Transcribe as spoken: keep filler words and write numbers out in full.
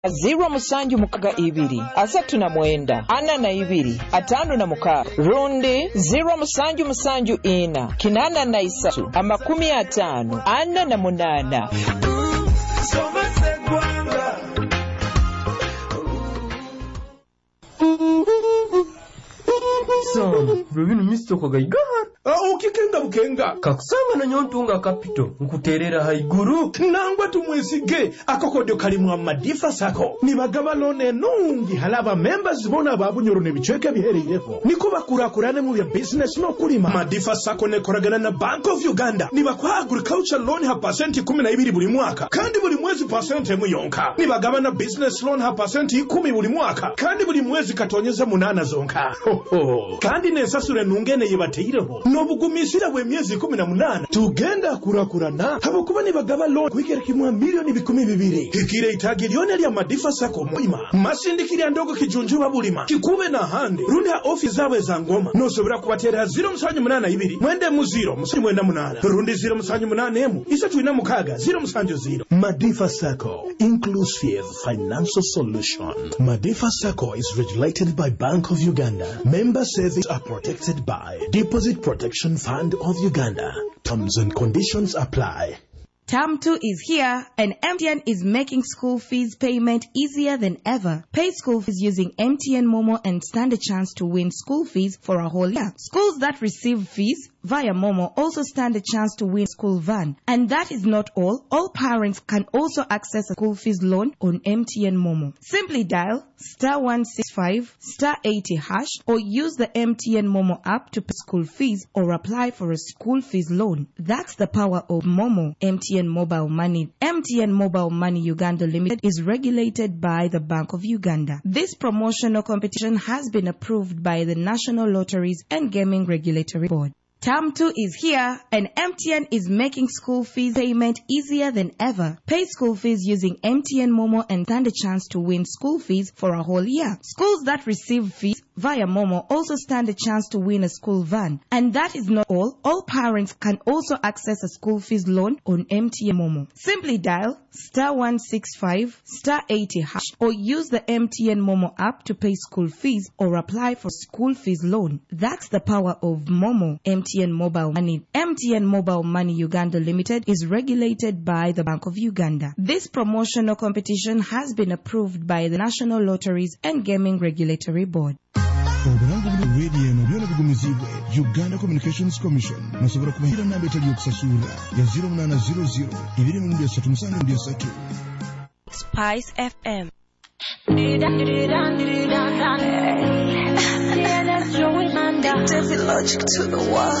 ziro musanju mukaga ibiri asatu na mwenda ana na ibiri atano na mukaga rundi ziro musanju musanju ina kinana na isatu amakumi atano ana na munana. So, Rubinu misto kwa gaigahar. Ah, ukikenga bukenga. Kakusanga na nyontunga kapito. Nkuterera haiguru. Nangwa tumwesige. Akokodyo kalimu amadifa sako. Nibagaba lone nungi halaba members bona babu nyoro nebichweke bihereyefo. Nikuba kurakurane mu ya business no kulima. Madifa sako nekoragana na Bank of Uganda. Nibakwa agriculture loan ha percent kumi na ibiri buli mwaka. Kandi buli mwezi percent emu yonka. Nibagaba na business loan ha percent kumi buli mwaka. Kandi buli mwezi katonyeza munana zonka. Ho ho. Kandi nesasure nungene yebateireho. Nobugumisira bwe myezi kumi na munana. Tugenda kurakurana. Habo kuba nibagaba loan kwikera kimwa milioni bikumi bibiri. Kikire itagilione lya madifa sako muima. Masindikiri ndogo kijunjuba bulima. Kikube na hande. Rundi ha office zawe za ngoma. Nosobera kubatera ziro musanju munana ibiri. Mwende mu ziro musanju mwenda munana. Rundi ziro musanju munana emu. Isatu ina mukaga ziro musanju ziro. Madifa Sacco, inclusive financial solution. Madifa Sacco is regulated by Bank of Uganda. Member savings are protected by Deposit Protection Fund of Uganda. Terms and conditions apply. Term two is here, and M T N is making school fees payment easier than ever. Pay school fees using M T N Momo and stand a chance to win school fees for a whole year. Schools that receive fees via Momo also stand a chance to win school van. And that is not all. All parents can also access a school fees loan on M T N Momo. Simply dial star one six five star eighty hash or use the M T N Momo app to pay school fees or apply for a school fees loan. That's the power of Momo. M T N Mobile Money. M T N Mobile Money Uganda Limited is regulated by the Bank of Uganda. This promotional competition has been approved by the National Lotteries and Gaming Regulatory Board. Term two is here, and M T N is making school fees payment easier than ever. Pay school fees using M T N Momo and stand a chance to win school fees for a whole year. Schools that receive fees via Momo also stand a chance to win a school van. And that is not all. All parents can also access a school fees loan on M T N Momo. Simply dial star one six five star eighty hash or use the M T N Momo app to pay school fees or apply for school fees loan. That's the power of Momo. M T N Mobile Money. M T N Mobile Money Uganda Limited is regulated by the Bank of Uganda. This promotional competition has been approved by the National Lotteries and Gaming Regulatory Board. Radio no byona bigumizibwe Uganda Communications Commission nasobora kubahira nambe tali yokusasura ya zero nine zero zero ibiri mu ndiye satu musana ndiye satu. Spice F M. Logic to the wall.